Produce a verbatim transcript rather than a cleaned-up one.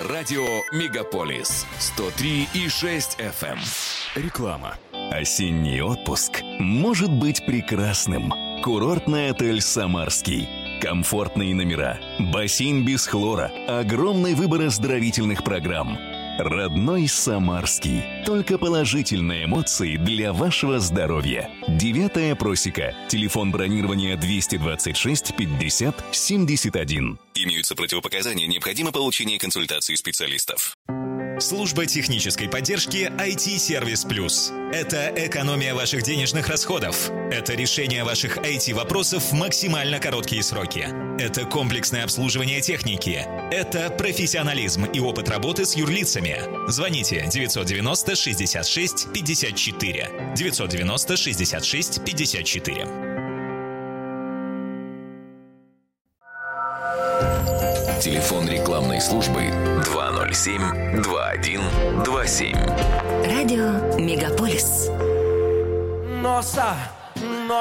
Радио «Мегаполис» сто три и шесть эф эм. Реклама. Осенний отпуск может быть прекрасным. Курортный отель «Самарский». Комфортные номера, бассейн без хлора, огромный выбор оздоровительных программ. Родной Самарский. Только положительные эмоции для вашего здоровья. Девятая просека. Телефон бронирования двести двадцать шесть пятьдесят семьдесят один. Имеются противопоказания, необходимо получение консультации специалистов. Служба технической поддержки ай ти-сервис плюс. Это экономия ваших денежных расходов. Это решение ваших ай ти-вопросов в максимально короткие сроки. Это комплексное обслуживание техники. Это профессионализм и опыт работы с юрлицами. Звоните девятьсот девяносто шестьдесят шесть пятьдесят четыре. девятьсот девяносто шестьдесят шесть пятьдесят четыре. Телефон рекламной службы два ноль семь два один два семь. Радио «Мегаполис». Nossa,